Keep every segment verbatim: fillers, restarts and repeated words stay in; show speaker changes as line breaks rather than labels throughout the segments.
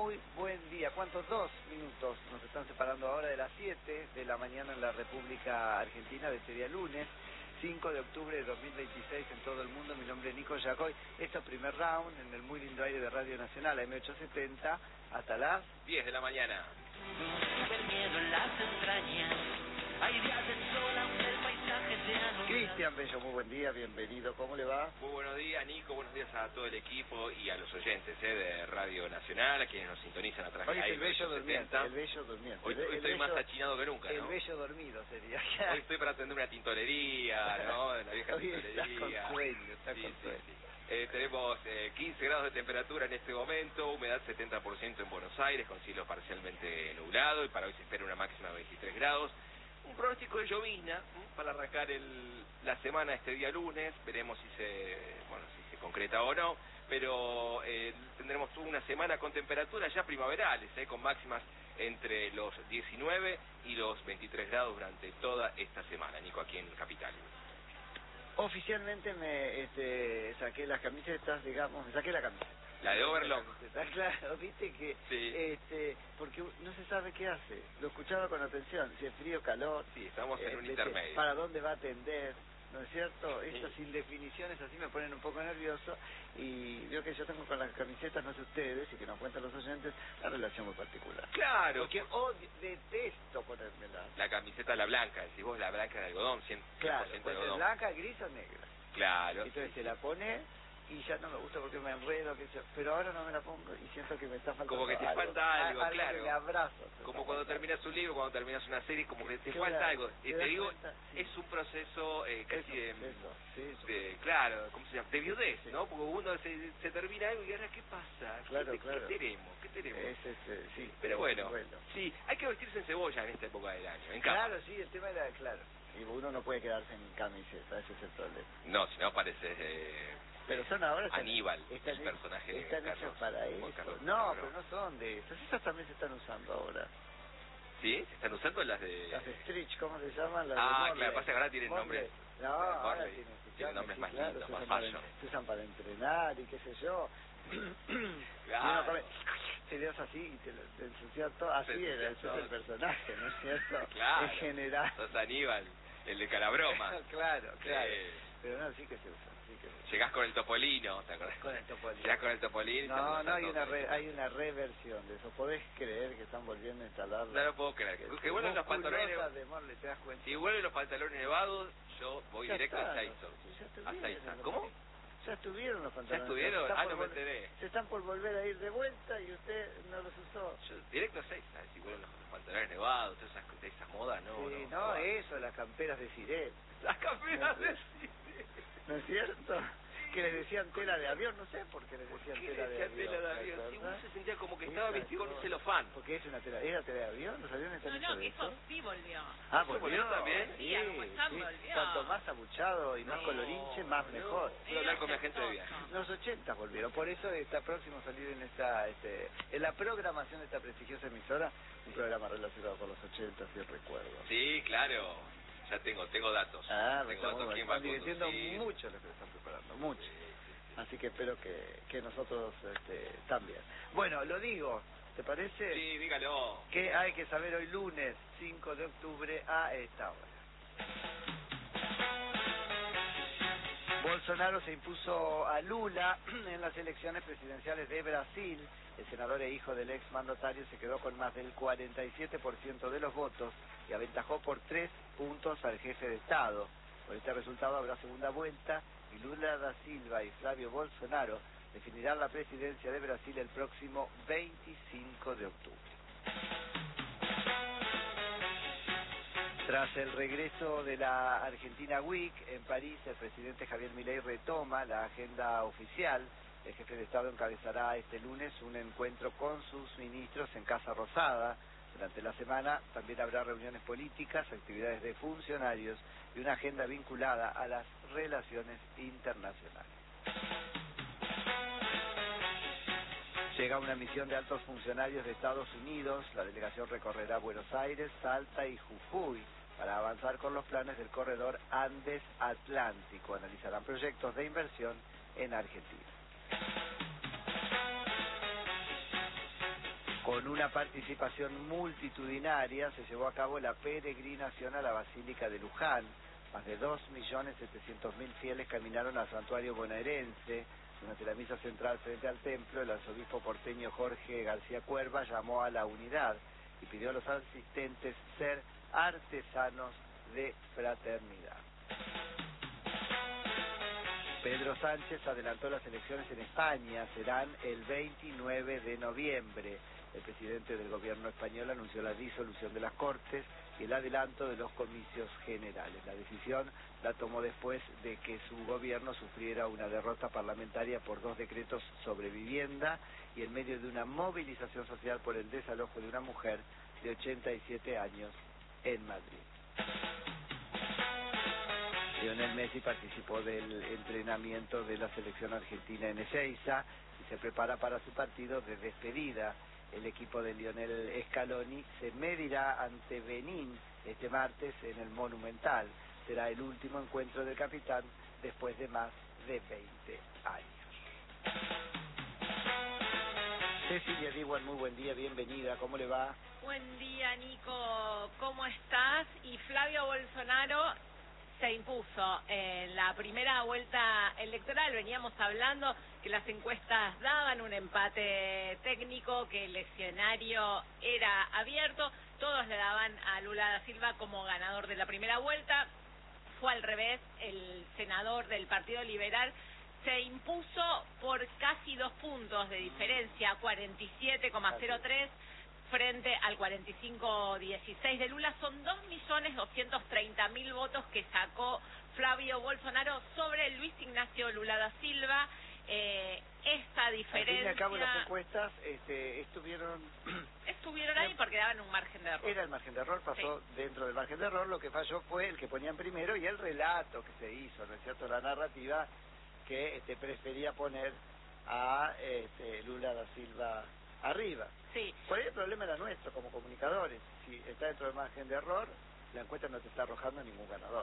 Muy buen día. ¿Cuántos? Dos minutos nos están separando ahora de las siete de la mañana en la República Argentina de este día lunes, cinco de octubre de dos mil veintiséis en todo el mundo. Mi nombre es Nico Yacoy. Esto es primer round en el muy lindo aire de Radio Nacional, M ochocientos setenta, hasta las
diez de la mañana.
El miedo en las entrañas. Hay días de sol aunque el paisaje sea nublado.
Cristian Bello, muy buen día, bienvenido. ¿Cómo le va?
Muy buenos días, Nico. Buenos días a todo el equipo y a los oyentes eh, de Radio Nacional, a quienes nos sintonizan a través
Hoy
de
es
la
el bello durmiente, el bello durmiente.
Hoy, hoy
el
estoy
bello,
más achinado que nunca,
El
¿no?
bello dormido sería.
Hoy estoy para atender una tintorería, ¿no? La vieja
Hoy
tintorería.
está con sueño, está
sí,
con
sí,
sueño.
sí. Eh, tenemos eh, quince grados de temperatura en este momento, humedad setenta por ciento en Buenos Aires, con cielo parcialmente nublado, y para hoy se espera una máxima de veintitrés grados. Un pronóstico de llovizna ¿eh? para arrancar el, la semana este día lunes. Veremos si se bueno si se concreta o no, pero eh, tendremos una semana con temperaturas ya primaverales, ¿eh? con máximas entre los diecinueve y los veintitrés grados durante toda esta semana, Nico, aquí en Capital.
Oficialmente me este, saqué las camisetas, digamos, me saqué la camiseta.
La de Overlock.
Está claro, viste que,
sí.
este, porque no se sabe qué hace. Lo escuchaba con atención, si es frío, calor.
Sí, estamos en
eh,
un
vete,
intermedio.
¿Para dónde va a atender? ¿No es cierto?
Sí.
Estas indefiniciones así me ponen un poco nervioso, y veo que yo tengo con las camisetas, no sé ustedes, y que nos cuentan los oyentes, una relación muy particular.
Claro.
Porque odio, detesto ponérmela.
La camiseta la blanca, decís vos, la blanca de algodón, cien por ciento
Claro,
de
puede ser
algodón.
blanca, gris o negra.
Claro.
Entonces se la pone y ya no me gusta porque me enredo, que yo, pero ahora no me la pongo y siento que me está faltando
Como que te
algo,
falta algo,
algo
claro.
que me abrazo.
Como cuando terminas un libro, cuando terminas una serie, como que te
Claro,
falta algo.
te
Y te
das
digo,
cuenta, sí.
es un proceso eh, casi de,
Eso, eso, sí, eso.
de, claro, ¿cómo se llama? De viudez,
Sí.
¿no? Porque uno se, se termina algo y ahora, ¿qué pasa?
Claro,
¿Qué,
claro.
¿Qué tenemos? ¿Qué tenemos?
Es, este, sí,
Pero bueno,
bueno,
sí, hay que vestirse en cebolla en esta época del año, en cama.
claro, sí, el tema era claro. Y uno no puede quedarse en camiseta, ese es el problema.
No, si no pareces eh,
Pero son ahora... Están,
Aníbal,
están,
el personaje de
Están
Carlos,
hechos para
Juan
eso.
Carlos
No,
Cabrón.
pero no son de esas. Esas también se están usando ahora.
¿Sí? ¿Se están usando las de...?
Las de Stretch, ¿cómo se llaman? Las
Ah,
de
claro, pasa que ahora tienen nombres...
No, ahora
Morley,
tienen,
tienen nombres
sí,
más
claro,
lindos,
se
más
usan, para,
fashion.
se usan para entrenar y qué sé yo.
Claro.
Y uno come, te das así y te, te ensucias todo. Así
Te
era,
ensucias
ese es el personaje, ¿no es cierto?
Claro.
En general.
Sos Aníbal, el de Calabroma.
Claro, claro.
Sí.
Pero no, sí que se usa, sí que se usa.
Llegás con el Topolino, ¿te acordás?
Con el Topolino.
Llegás con el Topolino y te
No,
haces
no, hay
todo
una
con
re,
el-
hay una reversión de eso. ¿Podés creer que están volviendo a instalarla?
No lo puedo creer. Que, que vuelven los pantalones...
Musculosas de Morley, ¿te das cuenta?
Si vuelven los pantalones nevados, yo voy
Ya
directo
está,
a Seizo.
ya
A
estuvieron
Seiza.
los-
¿Cómo?
Ya estuvieron los
¿Ya
pantalones.
estuvieron?
Se están
Ah,
por
no me
vol-
enteré.
Se están por volver a ir de vuelta y usted no los usó.
Yo, directo a Seiza, si vuelven los, los pantalones nevados, todas esas, de esas modas, no,
sí,
no.
no,
no.
eso, las camperas de Siret.
Las camperas de
¿No es cierto? Que les decían tela de avión, no sé por qué les decían
¿Qué
tela de
decía
avión.
tela de
¿te
avión? Si
acordás?
uno se sentía como que
Esa
estaba vestido con un
cosa.
celofán.
Porque es una tela, ¿era tela de avión? ¿Los aviones están
No,
hechos
no,
de
que
eso?
eso sí volvió.
Ah,
¿Eso
volvió
volvió también?
Sí, a como están, volvió.
Cuanto más abuchado y más
Sí.
colorinche, más
No,
mejor.
Voy a hablar con mi agente de viaje.
Los ochenta volvieron, por eso está próximo a salir en esta, este, en la programación de esta prestigiosa emisora, un programa relacionado con los ochenta, si recuerdo.
Sí, claro. Ya tengo, tengo datos.
Ah, me
tengo
estamos
datos. ¿Quién va a
están divirtiendo
conducir?
mucho lo que están preparando, mucho.
Sí, sí, sí.
Así que espero que, que nosotros este, también. Bueno, lo digo, ¿te parece?
Sí, dígalo.
Que hay que saber hoy lunes cinco de octubre a esta hora. Bolsonaro se impuso a Lula en las elecciones presidenciales de Brasil. El senador e hijo del ex mandatario se quedó con más del cuarenta y siete por ciento de los votos y aventajó por tres puntos al jefe de Estado. Por este resultado habrá segunda vuelta y Lula da Silva y Flavio Bolsonaro definirán la presidencia de Brasil el próximo veinticinco de octubre. Tras el regreso de la Argentina Week en París, el presidente Javier Milei retoma la agenda oficial. El jefe de Estado encabezará este lunes un encuentro con sus ministros en Casa Rosada. Durante la semana también habrá reuniones políticas, actividades de funcionarios y una agenda vinculada a las relaciones internacionales. Llega una misión de altos funcionarios de Estados Unidos. La delegación recorrerá Buenos Aires, Salta y Jujuy para avanzar con los planes del corredor Andes Atlántico. Analizarán proyectos de inversión en Argentina. Con una participación multitudinaria se llevó a cabo la peregrinación a la Basílica de Luján. Más de dos millones setecientos mil fieles caminaron al santuario bonaerense. Durante la misa central frente al templo, el arzobispo porteño Jorge García Cuerva llamó a la unidad y pidió a los asistentes ser artesanos de fraternidad. Pedro Sánchez adelantó las elecciones en España, serán el veintinueve de noviembre. El presidente del gobierno español anunció la disolución de las Cortes y el adelanto de los comicios generales. La decisión la tomó después de que su gobierno sufriera una derrota parlamentaria por dos decretos sobre vivienda y en medio de una movilización social por el desalojo de una mujer de ochenta y siete años en Madrid. Lionel Messi participó del entrenamiento de la selección argentina en Ezeiza y se prepara para su partido de despedida. El equipo de Lionel Scaloni se medirá ante Benín este martes en el Monumental. Será el último encuentro del capitán después de más de veinte años. Cecilia Diwan, muy buen día, bienvenida, ¿cómo le va?
Buen día, Nico, ¿cómo estás? Y Flavio Bolsonaro se impuso en la primera vuelta electoral. Veníamos hablando que las encuestas daban un empate técnico, que el escenario era abierto, todos le daban a Lula da Silva como ganador de la primera vuelta. Fue al revés, el senador del Partido Liberal se impuso por casi dos puntos de diferencia, cuarenta y siete coma cero tres frente al cuarenta y cinco coma dieciséis de Lula. Son dos millones doscientos treinta mil votos que sacó Flavio Bolsonaro sobre Luis Ignacio Lula da Silva. Eh, esta diferencia...
Al fin y al cabo las encuestas este, estuvieron...
Estuvieron ahí porque daban un margen de error.
Era el margen de error, pasó sí. Dentro del margen de error. Lo que falló fue el que ponían primero y el relato que se hizo, ¿no es cierto? La narrativa que este, prefería poner a este, Lula da Silva arriba.
Sí.
Por ahí el problema era nuestro como comunicadores. Si está dentro del margen de error, la encuesta no te está arrojando ningún ganador.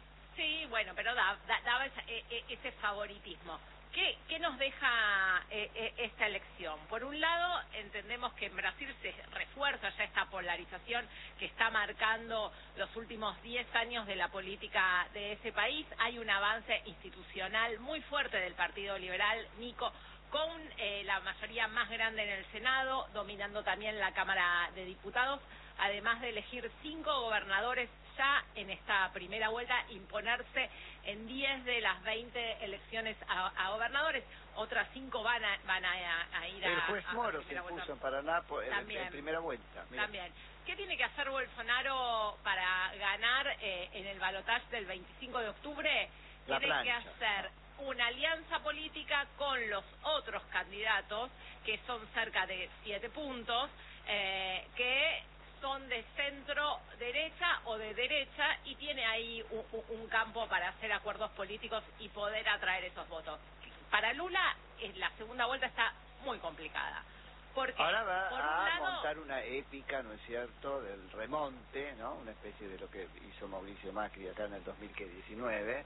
Sí, bueno, pero da, da, daba esa, e, ese favoritismo. ¿Qué, qué nos deja eh, eh, esta elección? Por un lado, entendemos que en Brasil se refuerza ya esta polarización que está marcando los últimos diez años de la política de ese país. Hay un avance institucional muy fuerte del Partido Liberal, Nico, con eh, la mayoría más grande en el Senado, dominando también la Cámara de Diputados, además de elegir cinco gobernadores ya en esta primera vuelta, imponerse en diez de las veinte elecciones a, a gobernadores. Otras cinco van a, van a, a ir a...
El juez
a,
Moro
a
se impuso
vuelta.
en Paraná por, en,
También,
en primera vuelta. Mira.
También. ¿Qué tiene que hacer Bolsonaro para ganar eh, en el balotaje del veinticinco de octubre?
La
tiene
plancha.
que hacer una alianza política con los otros candidatos, que son cerca de siete puntos, eh, que son de centro derecha o de derecha, y tiene ahí un, un campo para hacer acuerdos políticos y poder atraer esos votos. Para Lula, la segunda vuelta está muy complicada. Porque,
ahora va
por un
a
lado,
montar una épica, ¿no es cierto?, del remonte, ¿no? Una especie de lo que hizo Mauricio Macri acá en el dos mil diecinueve.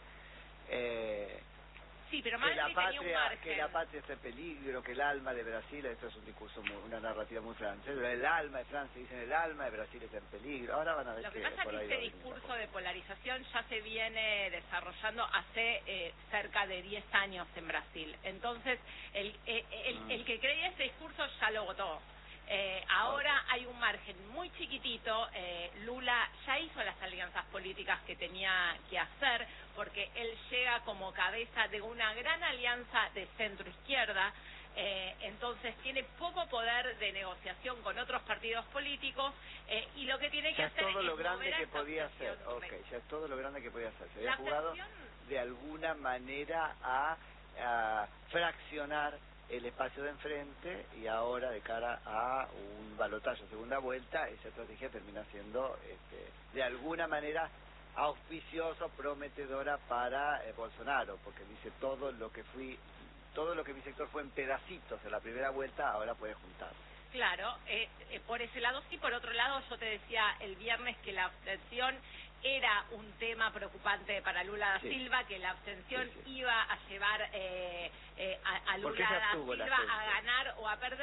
Eh,
sí, pero
que la
Macri tenía un
patria
margen.
que la patria está en peligro, que el alma de Brasil, esto es un discurso muy, una narrativa muy francesa, el alma de Francia, dicen el alma de Brasil está en peligro. Ahora van a ver
Lo que
que
pasa es
por
que
ahí
este
va a venir
discurso
una
de polarización ya se viene desarrollando hace eh, cerca de diez años en Brasil. Entonces, el, eh, el,
Mm.
el que creía ese discurso ya lo votó. Eh, ahora hay un margen muy chiquitito. eh, Lula ya hizo las alianzas políticas que tenía que hacer, porque él llega como cabeza de una gran alianza de centro-izquierda, eh, entonces tiene poco poder de negociación con otros partidos políticos, eh, y lo que tiene que
Ya es
hacer
todo
es
lo grande
mover a
que
esta
podía
obsesión
hacer, ok,
recta.
ya es todo lo grande que podía hacer. Se había
La
jugado
obsesión...
de alguna manera a, a fraccionar el espacio de enfrente, y ahora de cara a un balotaje segunda vuelta, esa estrategia termina siendo este, de alguna manera auspicioso, prometedora para eh, Bolsonaro, porque dice todo lo que fui, todo lo que mi sector fue en pedacitos en la primera vuelta, ahora puede juntar.
Claro, eh, eh, por ese lado sí. Por otro lado, yo te decía el viernes que la abstención era un tema preocupante para Lula da
Sí.
Silva, que la abstención
Sí, sí.
iba a llevar eh, eh, a, a
¿Por qué
Lula
se
da
abstuvo la
Silva
gente?
a ganar o a perder,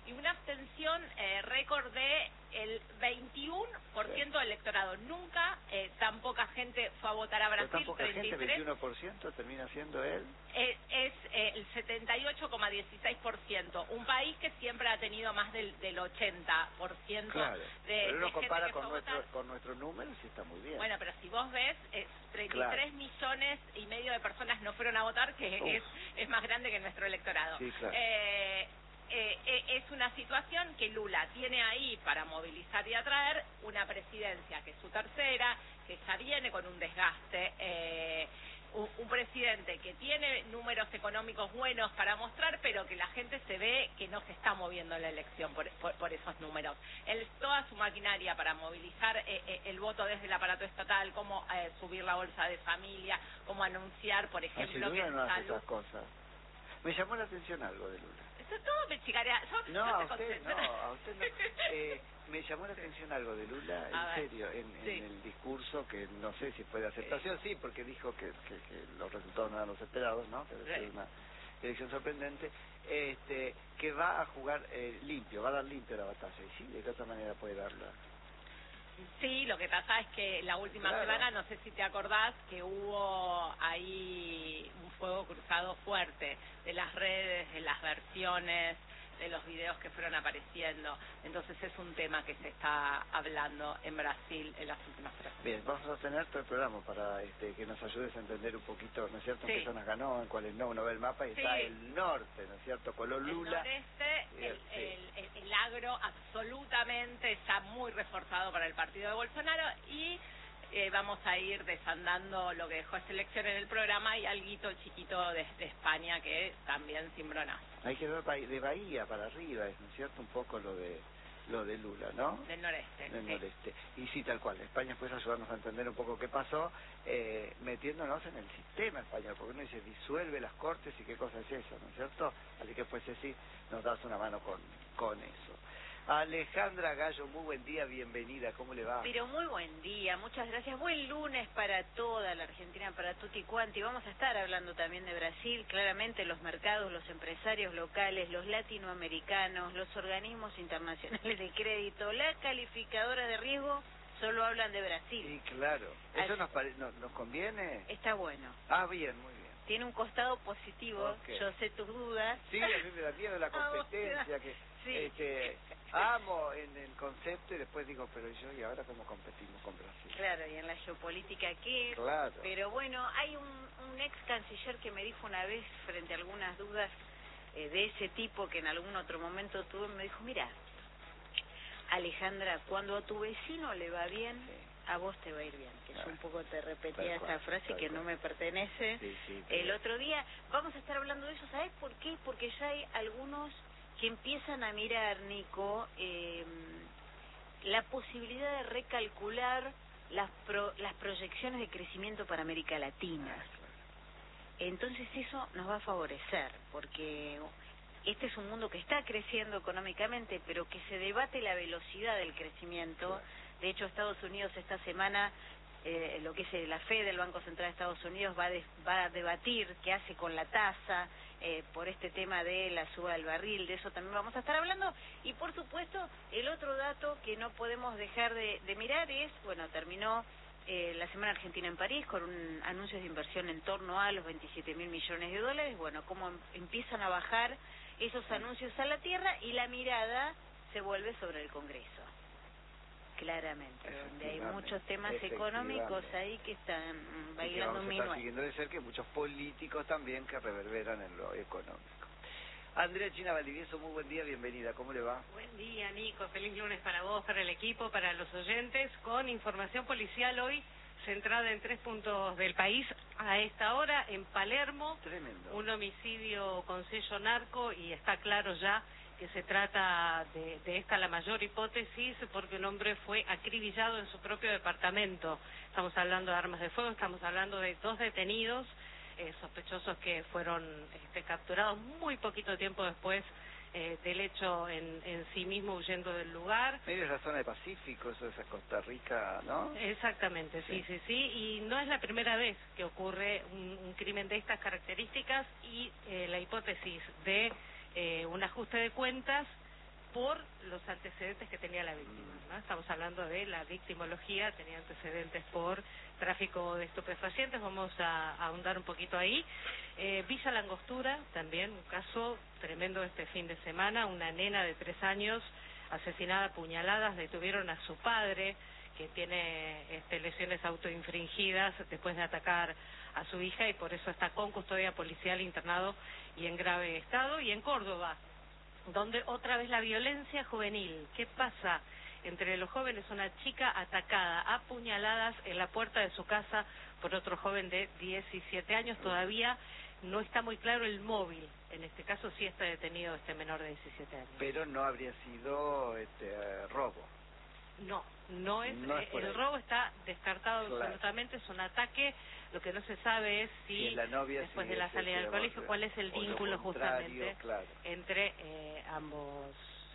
y una abstención eh, récord de el veintiuno por ciento del electorado. Nunca eh, tan poca gente fue a votar a Brasil.
Pero tan poca
treinta y tres,
gente, veintiuno por ciento termina siendo él.
Es, es eh, el setenta y ocho coma dieciséis por ciento. Un país que siempre ha tenido más del, del ochenta por ciento
Claro,
de,
pero
de
uno
gente
compara
que
con
fue a
nuestro,
votar.
con nuestros números y está muy bien.
Bueno, pero si vos ves, es treinta y tres
Claro.
millones y medio de personas no fueron a votar, que
Uf.
es, es más grande que nuestro electorado.
Sí, claro.
Eh, eh, eh, es una situación que Lula tiene ahí para movilizar y atraer una presidencia que es su tercera, que ya viene con un desgaste, eh, un, un presidente que tiene números económicos buenos para mostrar, pero que la gente se ve que no se está moviendo en la elección por, por, por esos números. Él, toda su maquinaria para movilizar eh, eh, el voto desde el aparato estatal, cómo eh, subir la bolsa de familia, cómo anunciar, por
Ah, si
ejemplo, que
Lula
en
no hace
salud...
esas cosas. Me llamó la atención algo de Lula.
Eso todo me chicarea. Yo,
No,
yo
a
te
usted no,
concentré.
a usted no. Eh, me llamó la atención algo de Lula,
A
en
ver,
serio, en, en
sí.
el discurso, que no sé si fue de aceptación, sí, porque dijo que, que, que los resultados no eran los esperados, ¿no? Que debe ser
Right.
una elección sorprendente, este, que va a jugar eh, limpio, va a dar limpio la batalla, y sí, de qué otra manera puede darla.
Sí, lo que pasa es que la última
Claro.
semana, no sé si te acordás, que hubo ahí un fuego cruzado fuerte de las redes, de las versiones, de los videos que fueron apareciendo. Entonces es un tema que se está hablando en Brasil en las últimas tres semanas.
Bien, vamos a tener todo el programa para este, que nos ayudes a entender un poquito, ¿no es cierto?, en
Sí.
qué zonas ganó, en cuáles no. Uno ve el mapa y
Sí.
está el norte, ¿no es cierto?, color
El
Lula.
noreste, el,
Sí.
el, el, el agro absolutamente está muy reforzado para el partido de Bolsonaro y eh, vamos a ir desandando lo que dejó esta elección en el programa y alguito chiquito desde España que también cimbronazo.
Hay que ver Bahía- de Bahía para arriba, ¿no es cierto?, un poco lo de lo de Lula, ¿no?
Del noreste.
Del
sí.
noreste. Y sí, tal cual. España puede ayudarnos a entender un poco qué pasó, eh, metiéndonos en el sistema español, porque uno dice, disuelve las cortes y qué cosa es eso, ¿no es cierto? Así que pues sí, nos das una mano con, con eso. Alejandra Gallo, muy buen día, bienvenida, ¿cómo le va?
Pero muy buen día, muchas gracias. Buen lunes para toda la Argentina, para tutti quanti. Vamos a estar hablando también de Brasil, claramente los mercados, los empresarios locales, los latinoamericanos, los organismos internacionales de crédito, las calificadoras de riesgo, solo hablan de Brasil.
Sí, claro. ¿Eso
Así-
nos, pare- no- nos conviene?
Está bueno.
Ah, bien, muy bien.
Tiene un costado positivo,
Ok.
yo sé tus dudas.
Sí, a mí me da miedo la
A vos te da-
competencia, que
Sí.
este, amo en el concepto y después digo, pero yo, ¿y ahora cómo competimos con Brasil?
Claro, y en la geopolítica qué es.
Claro.
Pero bueno, hay un, un ex canciller que me dijo una vez frente a algunas dudas eh, de ese tipo que en algún otro momento tuve, me dijo, mira, Alejandra, cuando a tu vecino le va bien,
Sí.
a vos te va a ir bien. Que
Claro.
yo un poco te repetía
Tal
esa
cual,
frase
tal
que
cual.
no me pertenece.
Sí, sí,
El
pero-
otro día vamos a estar hablando de eso, ¿sabes por qué? Porque ya hay algunos que empiezan a mirar, Nico, eh, la posibilidad de recalcular las, pro, las proyecciones de crecimiento para América Latina. Entonces eso nos va a favorecer, porque este es un mundo que está creciendo económicamente, pero que se debate la velocidad del crecimiento.
Claro.
De hecho, Estados Unidos esta semana, eh, lo que es la Fed, el Banco Central de Estados Unidos, va a, de, va a debatir qué hace con la tasa eh, por este tema de la suba del barril. De eso también vamos a estar hablando. Y por supuesto, el otro dato que no podemos dejar de, de mirar es, bueno, terminó eh, la Semana Argentina en París con un anuncio de inversión en torno a los veintisiete mil millones de dólares. Bueno, cómo em- empiezan a bajar esos anuncios a la tierra y la mirada se vuelve sobre el Congreso. Claramente, donde hay
Efectivamente,
muchos temas económicos
efectivamente.
ahí que están mm,
Y que
bailando
vamos
un
a estar
minuto.
siguiendo de cerca, y muchos políticos también que reverberan en lo económico. Andrea China Valdivieso, muy buen día, bienvenida, ¿cómo le va?
Buen día, Nico. Feliz lunes para vos, para el equipo, para los oyentes, con información policial hoy centrada en tres puntos del país. A esta hora, en Palermo,
Tremendo.
un homicidio con sello narco, y está claro ya que se trata de, de esta la mayor hipótesis, porque un hombre fue acribillado en su propio departamento. Estamos hablando de armas de fuego, estamos hablando de dos detenidos, eh, sospechosos que fueron este, capturados muy poquito tiempo después eh, del hecho en, en sí mismo, huyendo del lugar.
Medio es la zona del Pacífico, eso es a Costa Rica, ¿no?
Exactamente, sí,
Sí.
sí, sí, y no es la primera vez que ocurre un, un crimen de estas características, y eh, la hipótesis de eh, un ajuste de cuentas por los antecedentes que tenía la víctima, ¿no? Estamos hablando de la victimología, tenía antecedentes por tráfico de estupefacientes, vamos a, a ahondar un poquito ahí. Eh, Villa Langostura, también un caso tremendo este fin de semana, una nena de tres años asesinada a puñaladas, detuvieron a su padre, que tiene este, lesiones autoinfringidas después de atacar a su hija y por eso está con custodia policial internado y en grave estado. Y en Córdoba, donde otra vez la violencia juvenil. ¿Qué pasa entre los jóvenes? Una chica atacada a puñaladas en la puerta de su casa por otro joven de diecisiete años. Todavía no está muy claro el móvil. En este caso sí está detenido este menor de diecisiete años.
Pero no habría sido este robo.
No, no es,
no es
eh, el robo está descartado
claro.
absolutamente, es un ataque. Lo que no se sabe es si,
si la novia
después de
sigue,
la salida del colegio, cuál es el vínculo justamente
claro.
entre eh, ambos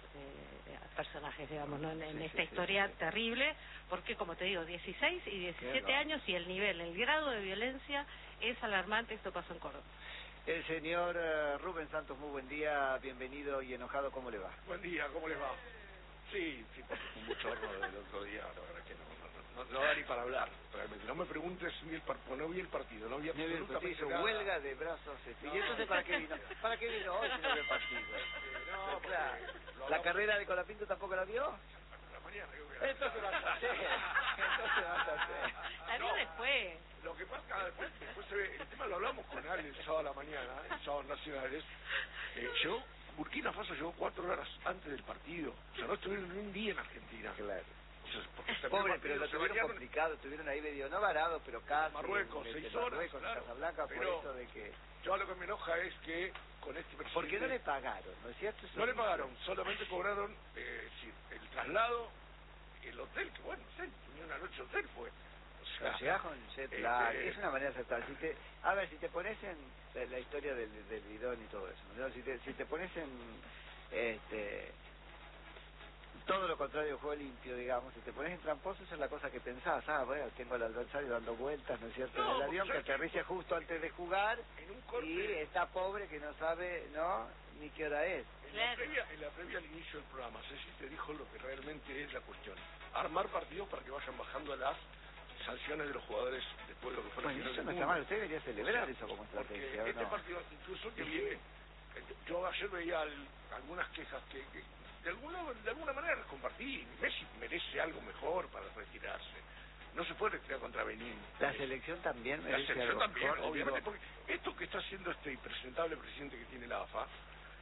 eh, personajes, digamos, ¿no? en, en
sí,
esta
sí,
historia
sí, sí.
terrible, porque como te digo, dieciséis y diecisiete años y el nivel, el grado de violencia es alarmante. Esto pasó en Córdoba.
El señor uh, Rubén Santos, muy buen día, bienvenido y enojado, ¿cómo le va?
Buen día, ¿cómo les va? Sí, sí, porque fue un bochorno del otro día, la verdad que no, no, no, no da ni para hablar, realmente. No me preguntes, ni el par no vi el partido, no vi
No vi el
absolutamente
partido,
nada.
huelga de brazos. Este.
No.
¿Y entonces para qué vino? ¿Para qué vino hoy si no vio el partido?
Este, no, porque
claro.
lo
¿La
hablamos-
carrera de Colapinto tampoco la vio?
La mañana, yo voy a-
Entonces vas a hacer. Entonces vas a hacer.
La vio
No.
después.
Lo que pasa, ah, después, después se ve, el tema lo hablamos con Ale el sábado a la mañana, el sábado nacionales. Eh, llegó, Burkina Faso llegó cuatro horas antes del partido. O sea, no estuvieron ni un día en Argentina.
Claro.
O sea, porque se
Pobre,
partido,
pero lo
se
tuvieron
bañaron
complicado, estuvieron ahí medio, no varado, pero casi.
Marruecos,
en,
seis
este,
horas,
Marruecos,
claro.
Casablanca, por
Pero-
eso de que...
Yo lo que me enoja es que con este presidente...
¿Por qué no le pagaron? ¿No es cierto? Eso
No le
dice.
pagaron, solamente cobraron eh, sí, el traslado, el hotel, que bueno, no sé, tenía una noche de hotel fue. O sea,
Pero llegás con jet
eh,
lag,
eh,
es una manera de aceptar. Si te, a ver, si te pones en la, la historia del, del bidón y todo eso, ¿no? Si te, si te pones en este todo lo contrario del juego limpio, digamos, si te pones en tramposo, esa es la cosa que pensás. Ah, bueno, tengo al adversario dando vueltas, ¿no es cierto?
No,
en el
porque
avión que
sabes que-
aterriza justo antes de jugar
en un corte,
y está pobre que no sabe, ¿no? Ni qué hora es.
en, la previa, en la previa al inicio del programa, Ceci te dijo lo que realmente es la cuestión. Armar partidos para que vayan bajando las sanciones de los jugadores después de lo que fue la
Bueno,
final
eso
del
no está
mundo.
mal, usted debería celebrar
O sea,
eso como
porque
estrategia, ¿o
este
no?
partido, incluso que viene, yo ayer veía al- algunas quejas que, que de alguna de alguna manera las compartí. Messi merece algo mejor para retirarse. No se puede retirar contra Benín.
La selección también
La
merece
selección
algo
también,
mejor,
obviamente,
digo,
porque esto que está haciendo este impresentable presidente que tiene la A F A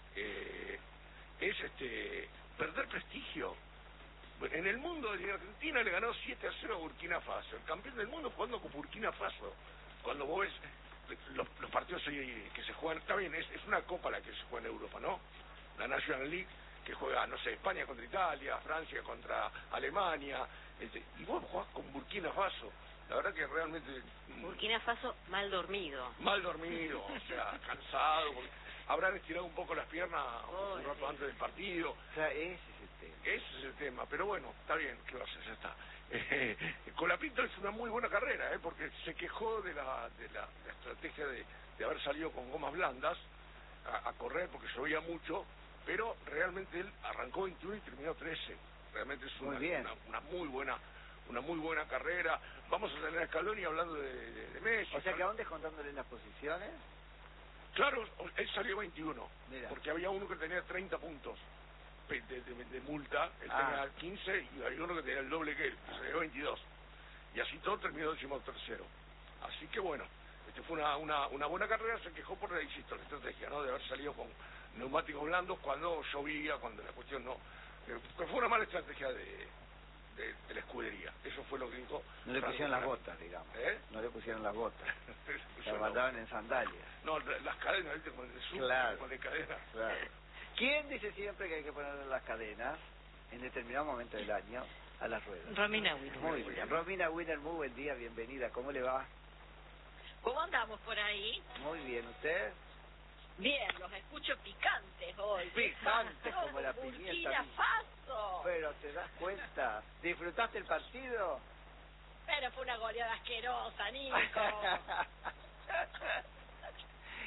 eh, es este perder prestigio. Bueno, en el mundo, en Argentina le ganó siete a cero a Burkina Faso, el campeón del mundo jugando con Burkina Faso. Cuando vos ves los, los partidos hoy que se juegan, está bien, es, es una copa la que se juega en Europa, ¿no? La National League, que juega, no sé, España contra Italia, Francia contra Alemania, este, y vos jugás con Burkina Faso. La verdad que realmente... mm,
Burkina Faso mal dormido.
mal dormido, o sea, cansado, porque habrán estirado un poco las piernas
Oh,
un rato
sí.
antes del partido.
o sea, ese es el tema.
Ese es el tema, pero bueno, está bien, ¿qué va a hacer? Ya está. Eh, Colapinto es una muy buena carrera, ¿eh? Porque se quejó de la, de la, la estrategia de, de haber salido con gomas blandas a, a correr porque llovía mucho, pero realmente él arrancó veintiuno y terminó trece. Realmente es una
Muy bien.
una, una muy buena una muy buena carrera. Vamos a tener a Scaloni hablando de, de, de Messi.
O sea que aún descontándole las posiciones,
Claro, él salió veintiuno,
Mira.
porque había uno que tenía treinta puntos de, de, de- de multa, él
Ah.
tenía quince y había uno que tenía el doble que él, que salió veintidós. Y así todo terminó décimo tercero. Así que bueno, este fue una, una, una buena carrera, se quejó por la, insisto, la estrategia, ¿no? De haber salido con neumáticos blandos cuando llovía, cuando la cuestión no... eh, que fue una mala estrategia de, de, de la escudería. Eso fue lo que dijo...
no le
Franco
pusieron las
Colapinto.
botas, digamos.
¿Eh?
No le pusieron las botas.
Se
Se
puso la-
mandaban en sandalias.
No, la- las cadenas, ¿viste? Con el zoom,
Claro.
con el cadena.
Claro. ¿Quién dice siempre que hay que ponerle las cadenas en determinado momento del año a las ruedas?
Romina Wino.
Muy bien. Romina Wiener, muy buen día, bienvenida. ¿Cómo le va?
¿Cómo andamos por ahí?
Muy bien, ¿usted?
Bien, los escucho picantes hoy.
Picantes
No,
como la
Burkina
pimienta.
Faso.
Pero te das cuenta, ¿disfrutaste el partido?
Pero fue una goleada asquerosa, Nico.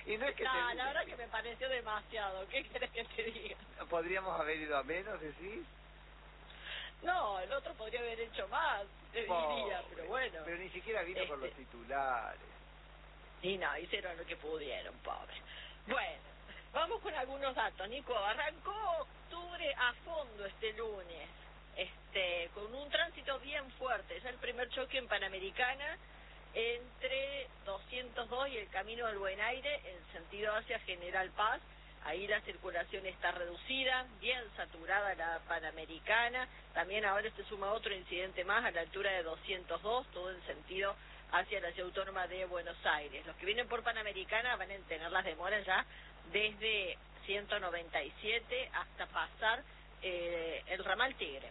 Y no es que
No,
te-
la verdad que me pareció demasiado. ¿Qué quieres que te diga?
¿Podríamos haber ido a menos, decís?
No, el otro podría haber hecho más, te
Pobre.
diría, pero bueno.
Pero ni siquiera vino con los
Este-
titulares.
Y no, hicieron lo que pudieron, pobre. Bueno, vamos con algunos datos, Nico. Arrancó octubre a fondo este lunes, este, con un tránsito bien fuerte. Ya el primer choque en Panamericana entre doscientos dos y el Camino del Buen Aire en sentido hacia General Paz. Ahí la circulación está reducida, bien saturada la Panamericana. También ahora se suma otro incidente más a la altura de doscientos dos, todo en sentido hacia la Ciudad Autónoma de Buenos Aires. Los que vienen por Panamericana van a tener las demoras ya desde ciento noventa y siete hasta pasar eh, el ramal Tigre.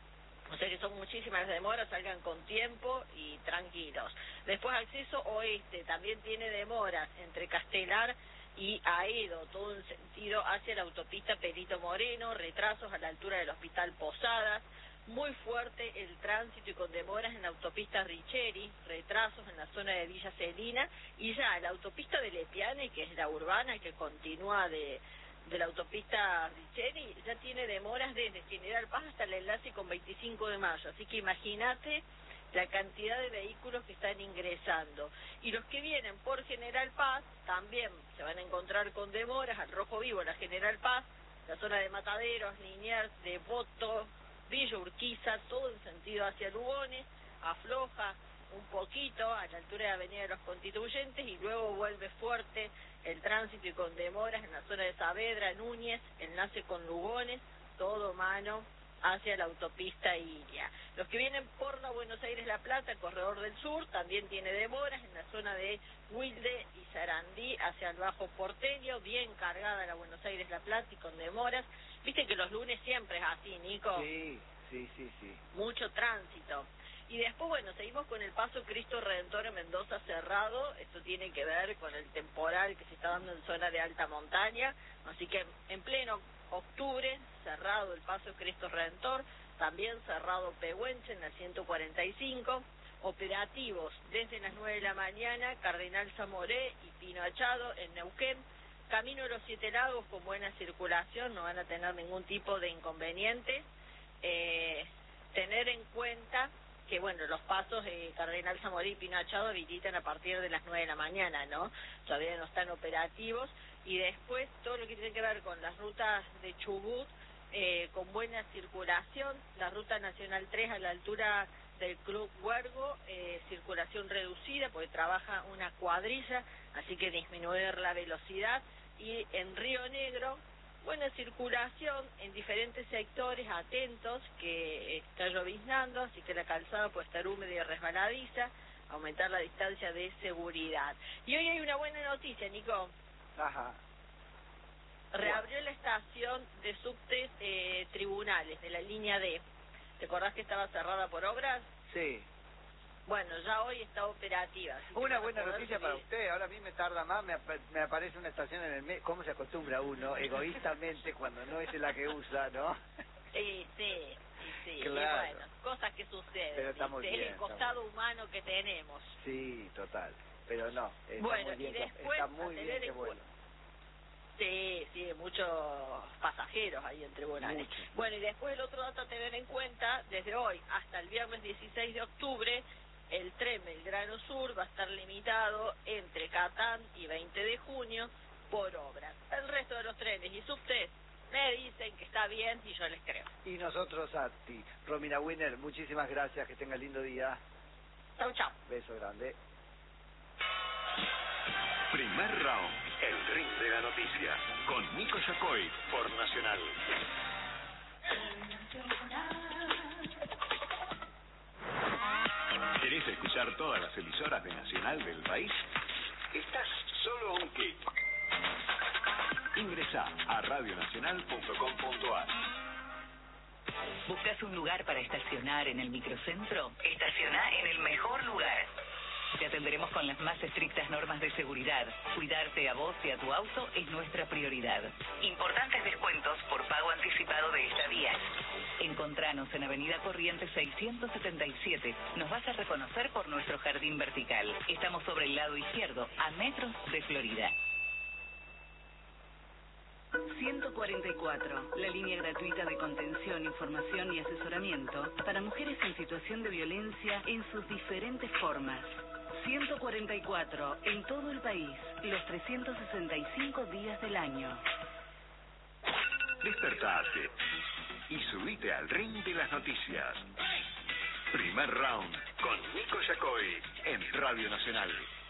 O sea que son muchísimas las demoras, salgan con tiempo y tranquilos. Después acceso oeste, también tiene demoras entre Castelar y Aedo, todo en sentido hacia la autopista Perito Moreno, retrasos a la altura del Hospital Posadas, muy fuerte el tránsito y con demoras en la autopista Richeri, retrasos en la zona de Villa Celina, y ya la autopista de Lepiane, que es la urbana, que continúa de, de la autopista Richeri, ya tiene demoras desde General Paz hasta el enlace con veinticinco de mayo, así que imagínate la cantidad de vehículos que están ingresando. Y los que vienen por General Paz también se van a encontrar con demoras al Rojo Vivo, la General Paz, la zona de Mataderos, Liniers, Devoto, Villa Urquiza, todo en sentido hacia Lugones, afloja un poquito a la altura de Avenida de los Constituyentes y luego vuelve fuerte el tránsito y con demoras en la zona de Saavedra, Núñez, enlace con Lugones, todo mano hacia la autopista Iria. Los que vienen por la Buenos Aires-La Plata, Corredor del Sur, también tiene demoras en la zona de Wilde y Sarandí hacia el Bajo Porteño, bien cargada la Buenos Aires-La Plata y con demoras. Viste que los lunes siempre es así, Nico.
Sí, sí, sí, sí.
Mucho tránsito. Y después, bueno, seguimos con el paso Cristo Redentor en Mendoza cerrado. Esto tiene que ver con el temporal que se está dando en zona de alta montaña. Así que en pleno octubre, cerrado el paso Cristo Redentor. También cerrado Pehuenche en la ciento cuarenta y cinco. Operativos desde las nueve de la mañana, Cardenal Zamoré y Pino Achado en Neuquén. Camino de los Siete Lagos con buena circulación, no van a tener ningún tipo de inconveniente. Eh, tener en cuenta que, bueno, los pasos de Cardenal Zamoré y Pino Achado habilitan a partir de las nueve de la mañana, ¿no? Todavía no están operativos. Y después todo lo que tiene que ver con las rutas de Chubut, eh, con buena circulación. La ruta Nacional tres a la altura del Club Huergo, eh, circulación reducida porque trabaja una cuadrilla, así que disminuir la velocidad. Y en Río Negro, buena circulación en diferentes sectores, atentos, que está lloviznando, así que la calzada puede estar húmeda y resbaladiza, aumentar la distancia de seguridad. Y hoy hay una buena noticia, Nico.
Ajá.
Reabrió la estación de subtes eh, tribunales de la línea D. ¿Te acordás que estaba cerrada por obras?
Sí.
Bueno, ya hoy está operativa. así que
Una
van a
buena
poder
noticia para
subir.
usted. Ahora a mí me tarda más, me, ap me aparece una estación en el medio. ¿Cómo se acostumbra uno egoístamente cuando no es la que usa, no?
Sí, sí, sí, sí.
Claro.
Y bueno, cosas que suceden.
Pero está muy
¿viste?
bien,
Es el
está
costado
muy
humano que tenemos.
Sí, total. Pero no, está
Bueno,
muy bien,
y
que-
después,
está
a
muy
tener
bien que
en
bueno.
Sí, sí, muchos pasajeros ahí en tribunales.
Mucho.
Bueno, y después el otro dato a tener en cuenta, desde hoy hasta el viernes dieciséis de octubre, el tren Belgrano Sur va a estar limitado entre Catán y veinte de junio por obras. El resto de los trenes y subtes me dicen que está bien y yo les creo.
Y nosotros a ti. Romina Winner, muchísimas gracias, que tenga lindo día.
Chau, chau.
Beso grande.
Primer round, el ring de la noticia, con Nico Yacoy por Nacional. ¿Querés escuchar todas las emisoras de Nacional del país? Estás solo a un clic. Ingresá a radionacional punto com punto a r.
¿Buscas un lugar para estacionar en el microcentro? Estaciona en el mejor lugar. Te atenderemos con las más estrictas normas de seguridad. Cuidarte a vos y a tu auto es nuestra prioridad. Importantes descuentos por pago anticipado de estadías. Encontranos en Avenida Corrientes seiscientos setenta y siete. Nos vas a reconocer por nuestro jardín vertical. Estamos sobre el lado izquierdo, a metros de Florida. ciento cuarenta y cuatro, la línea gratuita de contención, información y asesoramiento para mujeres en situación de violencia en sus diferentes formas. ciento cuarenta y cuatro, en todo el país, los trescientos sesenta y cinco días del año.
Despertate y subite al ring de las noticias. Primer round con Nico Yacoy en Radio Nacional.